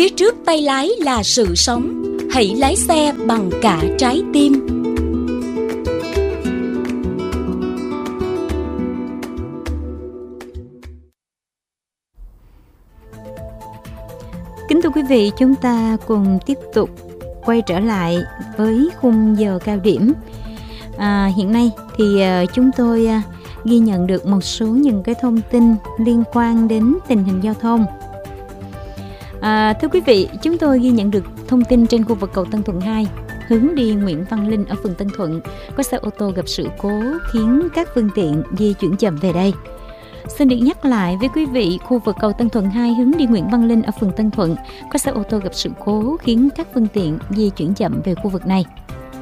Phía trước tay lái là sự sống, hãy lái xe bằng cả trái tim. Kính thưa quý vị, chúng ta cùng tiếp tục quay trở lại với khung giờ cao điểm. Hiện nay thì chúng tôi ghi nhận được một số những cái thông tin liên quan đến tình hình giao thông. Thưa quý vị, chúng tôi ghi nhận được thông tin trên khu vực cầu Tân Thuận 2, hướng đi Nguyễn Văn Linh ở phường Tân Thuận, có xe ô tô gặp sự cố khiến các phương tiện di chuyển chậm về đây. Xin được nhắc lại với quý vị, khu vực cầu Tân Thuận 2 hướng đi Nguyễn Văn Linh ở phường Tân Thuận, có xe ô tô gặp sự cố khiến các phương tiện di chuyển chậm về khu vực này.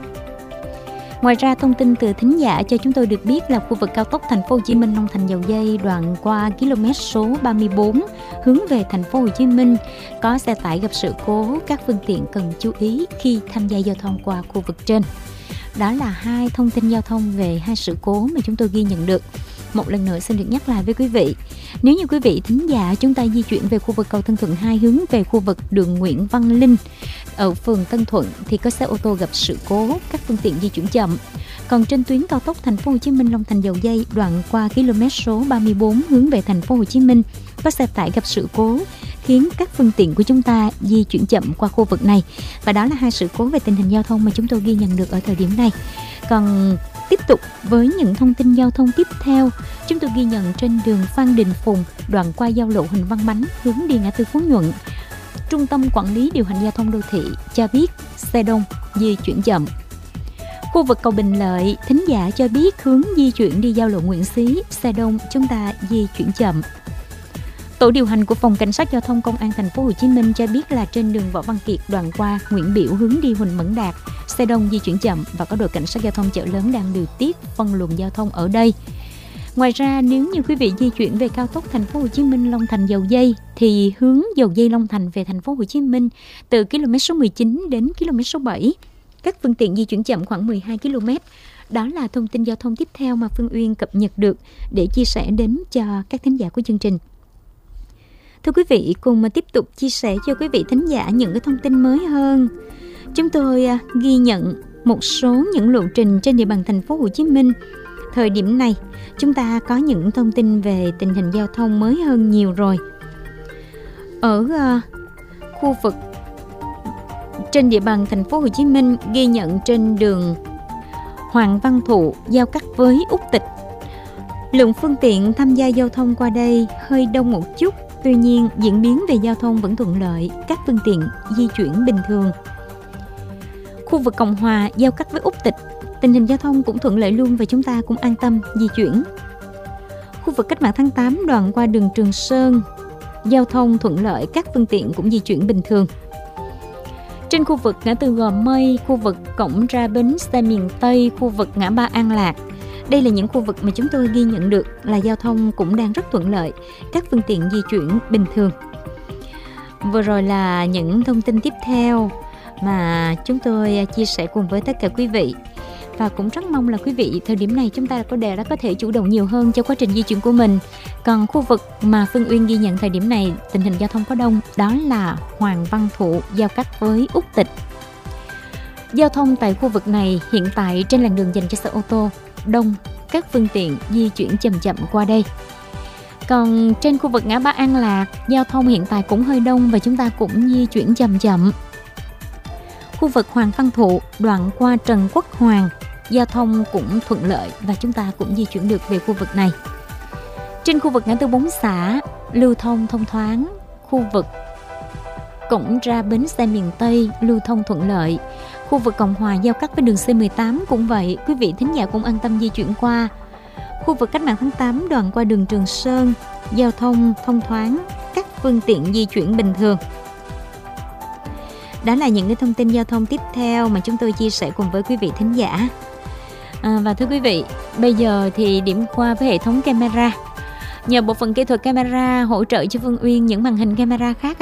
Ngoài ra, thông tin từ thính giả cho chúng tôi được biết là khu vực cao tốc Thành phố Hồ Chí Minh Long Thành Dầu Giây đoạn qua km số 34 hướng về Thành phố Hồ Chí Minh có xe tải gặp sự cố, các phương tiện cần chú ý khi tham gia giao thông qua khu vực trên. Đó là hai thông tin giao thông về hai sự cố mà chúng tôi ghi nhận được. Một lần nữa xin được nhắc lại với quý vị, nếu như quý vị thính giả chúng ta di chuyển về khu vực cầu Tân Thuận 2 hướng về khu vực đường Nguyễn Văn Linh ở phường Tân Thuận thì có xe ô tô gặp sự cố, các phương tiện di chuyển chậm. Còn trên tuyến cao tốc Thành phố Hồ Chí Minh Long Thành Dầu Giây đoạn qua km số 34 hướng về Thành phố Hồ Chí Minh có xe tải gặp sự cố khiến các phương tiện của chúng ta di chuyển chậm qua khu vực này. Và đó là hai sự cố về tình hình giao thông mà chúng tôi ghi nhận được ở thời điểm này. Còn tiếp tục với những thông tin giao thông tiếp theo, chúng tôi ghi nhận trên đường Phan Đình Phùng đoạn qua giao lộ Huỳnh Văn Bánh hướng đi ngã tư Phú Nhuận. Trung tâm Quản lý Điều hành Giao thông Đô thị cho biết xe đông di chuyển chậm. Khu vực cầu Bình Lợi, thính giả cho biết hướng di chuyển đi giao lộ Nguyễn Xí, xe đông chúng ta di chuyển chậm. Tổ điều hành của Phòng Cảnh sát Giao thông Công an Thành phố Hồ Chí Minh cho biết là trên đường Võ Văn Kiệt đoạn qua Nguyễn Biểu hướng đi Huỳnh Mẫn Đạt, xe đông di chuyển chậm và có đội cảnh sát giao thông chợ lớn đang điều tiết phân luồng giao thông ở đây. Ngoài ra, nếu như quý vị di chuyển về cao tốc Thành phố Hồ Chí Minh Long Thành Dầu Giây thì hướng Dầu Giây Long Thành về Thành phố Hồ Chí Minh từ km số 19 đến km số 7, các phương tiện di chuyển chậm khoảng 12 km. Đó là thông tin giao thông tiếp theo mà Phương Uyên cập nhật được để chia sẻ đến cho các thính giả của chương trình. Thưa quý vị, cùng mà tiếp tục chia sẻ cho quý vị thính giả những cái thông tin mới hơn. Chúng tôi ghi nhận một số những lộ trình trên địa bàn Thành phố Hồ Chí Minh. Thời điểm này, chúng ta có những thông tin về tình hình giao thông mới hơn nhiều rồi. Ở khu vực trên địa bàn Thành phố Hồ Chí Minh ghi nhận trên đường Hoàng Văn Thụ giao cắt với Úc Tịch, lượng phương tiện tham gia giao thông qua đây hơi đông một chút. Tuy nhiên, diễn biến về giao thông vẫn thuận lợi, các phương tiện di chuyển bình thường. Khu vực Cộng Hòa giao cắt với Úc Tịch, tình hình giao thông cũng thuận lợi luôn và chúng ta cũng an tâm di chuyển. Khu vực Cách mạng tháng 8 đoạn qua đường Trường Sơn, giao thông thuận lợi, các phương tiện cũng di chuyển bình thường. Trên khu vực ngã tư Gò Mây, khu vực cổng ra bến xe miền Tây, khu vực ngã ba An Lạc, đây là những khu vực mà chúng tôi ghi nhận được là giao thông cũng đang rất thuận lợi, các phương tiện di chuyển bình thường. Vừa rồi là những thông tin tiếp theo mà chúng tôi chia sẻ cùng với tất cả quý vị. Và cũng rất mong là quý vị thời điểm này chúng ta đã có thể chủ động nhiều hơn cho quá trình di chuyển của mình. Còn khu vực mà Phương Uyên ghi nhận thời điểm này tình hình giao thông có đông, đó là Hoàng Văn Thụ giao cắt với Úc Tịch. Giao thông tại khu vực này hiện tại trên làn đường dành cho xe ô tô đông, các phương tiện di chuyển chậm chậm qua đây. Còn trên khu vực ngã ba An Lạc, giao thông hiện tại cũng hơi đông và chúng ta cũng di chuyển chậm chậm. Khu vực Hoàng Văn Thụ đoạn qua Trần Quốc Hoàng, giao thông cũng thuận lợi và chúng ta cũng di chuyển được về khu vực này. Trên khu vực ngã tư Bốn Xã, lưu thông thông thoáng. Khu vực cổng ra bến xe miền Tây, lưu thông thuận lợi. Khu vực Cộng Hòa giao cắt với đường C18 cũng vậy, quý vị thính giả cũng an tâm di chuyển qua. Khu vực Cách mạng tháng 8 đoạn qua đường Trường Sơn, giao thông thông thoáng, các phương tiện di chuyển bình thường. Đó là những cái thông tin giao thông tiếp theo mà chúng tôi chia sẻ cùng với quý vị thính giả. Và thưa quý vị, bây giờ thì điểm qua với hệ thống camera. Nhờ bộ phận kỹ thuật camera hỗ trợ cho Phương Uyên những màn hình camera khác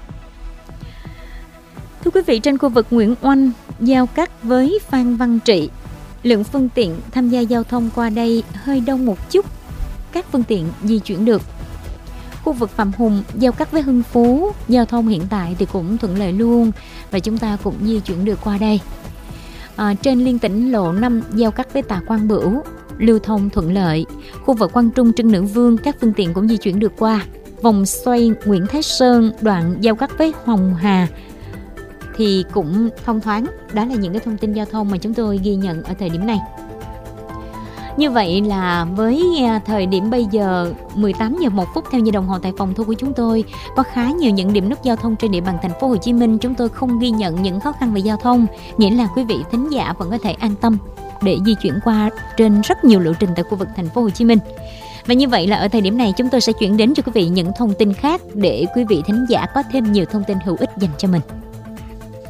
Thưa quý vị, trên khu vực Nguyễn Oanh giao cắt với Phan Văn Trị, lượng phương tiện tham gia giao thông qua đây hơi đông một chút, các phương tiện di chuyển được. khu vực Phạm Hùng giao cắt với Hưng Phú, giao thông hiện tại thì cũng thuận lợi luôn và chúng ta cũng di chuyển được qua đây. Trên liên tỉnh lộ 5 giao cắt với Tạ Quang Bửu, lưu thông thuận lợi. Khu vực Quang Trung, Trưng Nữ Vương các phương tiện cũng di chuyển được qua. Vòng xoay Nguyễn Thái Sơn đoạn giao cắt với Hồng Hà thì cũng thông thoáng. Đó là những cái thông tin giao thông mà chúng tôi ghi nhận ở thời điểm này. Như vậy là với thời điểm bây giờ 18 giờ 1 phút theo như đồng hồ tại phòng thu của chúng tôi, có khá nhiều những điểm nút giao thông trên địa bàn thành phố Hồ Chí Minh. Chúng tôi không ghi nhận những khó khăn về giao thông, nghĩa là quý vị thính giả vẫn có thể an tâm để di chuyển qua trên rất nhiều lộ trình tại khu vực thành phố Hồ Chí Minh. Và như vậy là ở thời điểm này chúng tôi sẽ chuyển đến cho quý vị những thông tin khác để quý vị thính giả có thêm nhiều thông tin hữu ích dành cho mình.